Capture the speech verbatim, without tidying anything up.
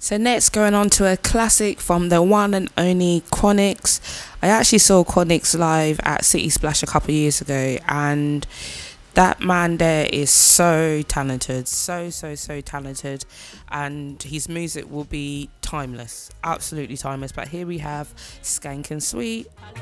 So next, going on to a classic from the one and only Chronixx. I actually saw Chronixx live at City Splash a couple of years ago, and that man there is so talented, so so so talented, and his music will be timeless, absolutely timeless. But here we have Skank and Sweet.